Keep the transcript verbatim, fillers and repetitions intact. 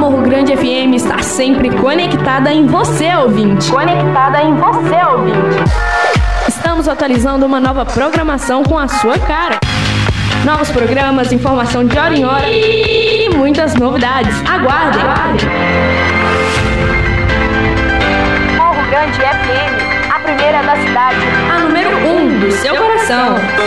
Morro Grande F M está sempre conectada em você, ouvinte. Conectada em você, ouvinte. Estamos atualizando uma nova programação com a sua cara. Novos programas, informação de hora em hora e muitas novidades. Aguardem! Aguardem. Morro Grande F M, a primeira da cidade. A número um do seu coração.